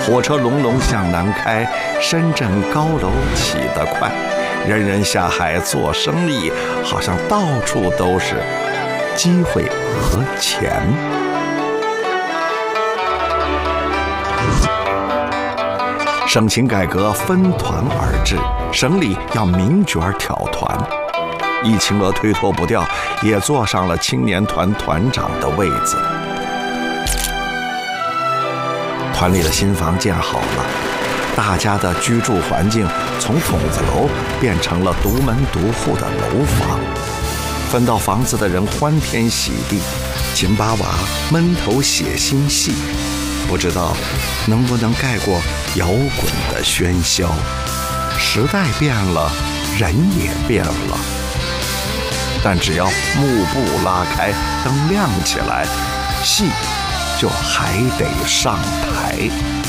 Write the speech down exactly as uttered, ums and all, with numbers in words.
火车隆隆向南开，深圳高楼起得快，人人下海做生意，好像到处都是机会和钱。省情改革分团而治，省里要名角挑团，易秦娥推脱不掉，也坐上了青年团团长的位子。团里的新房建好了，大家的居住环境从筒子楼变成了独门独户的楼房。分到房子的人欢天喜地，秦巴娃闷头写新戏，不知道能不能盖过摇滚的喧嚣。时代变了，人也变了，但只要幕布拉开，灯亮起来，戏就还得上台。